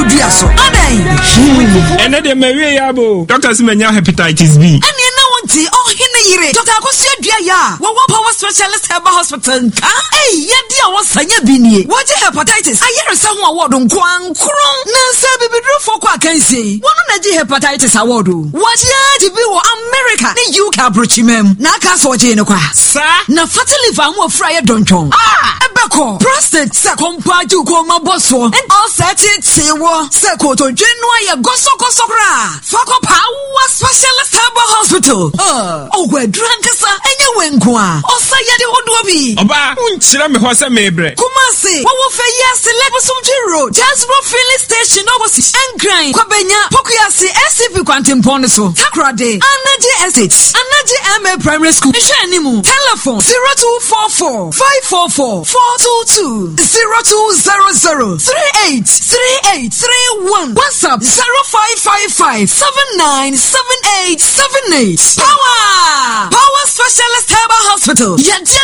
Udiaso. And then Maria Yabo. Dr. Simenya hepatitis B. Dr. Akosia Diaya, what power specialist herbal hospital? Hey, Yadia was Sanya Bini. What hepatitis? I hear someone award on Kwang Kron. Nancy Bibi for Quakency. One of the hepatitis award. What ya to be America? The UK Bruchimem. Naka Swajino Qua. Sir, na fatally Vamu Fryer Donchon. Ebeko, prostate, Sakompa, Jukoma Bosso, and all set it, Sewa, Sekoto, Genoa, Gosokosokra. Fako Power Specialist Herbal Hospital. Where drunk sir, and you went qua. Oh, say yet would be. Oba, Unchram was a mebre. Kumasi, what will say yes, select some Giro, Jasbro filling station overseas, and grind, Quabena, Pokiasi, SCP Quantum Poneso, Takrade, Anaji Estates, Anaji MA Primary School, Shanimu, telephone 0244 544 422 0200 383831, WhatsApp 0555 797878. Power Specialist Herbal Hospital.